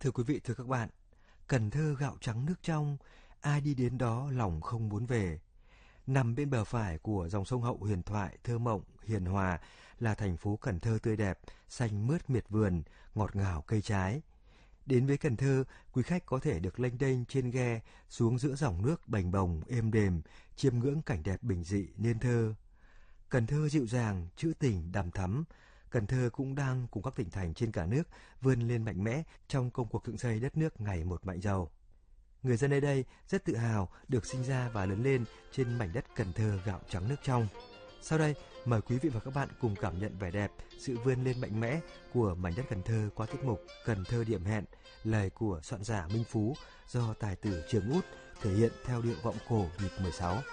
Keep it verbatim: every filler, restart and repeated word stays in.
Thưa quý vị, thưa các bạn, Cần Thơ gạo trắng nước trong, ai đi đến đó lòng không muốn về. Nằm bên bờ phải của dòng sông Hậu huyền thoại, thơ mộng, hiền hòa là thành phố Cần Thơ tươi đẹp, xanh mướt miệt vườn, ngọt ngào cây trái. Đến với Cần Thơ, quý khách có thể được lênh đênh trên ghe xuống giữa dòng nước bềnh bồng êm đềm, chiêm ngưỡng cảnh đẹp bình dị nên thơ. Cần Thơ dịu dàng, trữ tình đằm thắm. Cần Thơ cũng đang cùng các tỉnh thành trên cả nước vươn lên mạnh mẽ trong công cuộc dựng xây đất nước ngày một mạnh giàu. Người dân nơi đây rất tự hào được sinh ra và lớn lên trên mảnh đất Cần Thơ gạo trắng nước trong. Sau đây, mời quý vị và các bạn cùng cảm nhận vẻ đẹp, sự vươn lên mạnh mẽ của mảnh đất Cần Thơ qua tiết mục Cần Thơ Điểm Hẹn, lời của soạn giả Minh Phú do tài tử Trường Út thể hiện theo điệu vọng cổ nhịp mười sáu.